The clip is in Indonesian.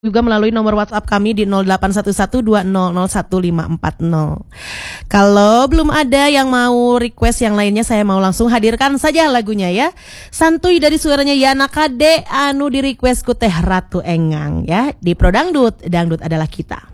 juga melalui nomor WhatsApp kami di 081120015540. Kalau belum ada yang mau request yang lainnya, saya mau langsung hadirkan saja lagunya ya. Santuy dari suaranya Yana Kade anu di request ku Teh Ratu Engang ya. Di Pro Dangdut, dangdut adalah kita.